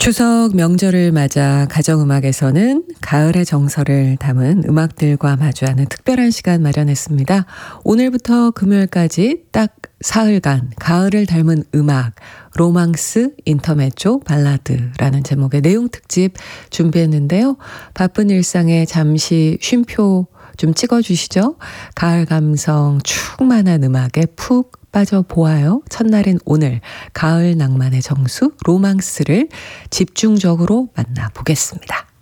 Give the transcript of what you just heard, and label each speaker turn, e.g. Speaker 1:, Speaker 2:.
Speaker 1: 추석 명절을 맞아 가정음악에서는 가을의 정서를 담은 음악들과 마주하는 특별한 시간 마련했습니다. 오늘부터 금요일까지 딱 사흘간 가을을 닮은 음악, 로망스, 인터메조, 발라드라는 제목의 내용 특집 준비했는데요. 바쁜 일상에 잠시 쉼표 좀 찍어주시죠. 가을 감성 충만한 음악에 푹 빠져보아요. 첫날인 오늘 가을 낭만의 정수 로망스를 집중적으로 만나보겠습니다.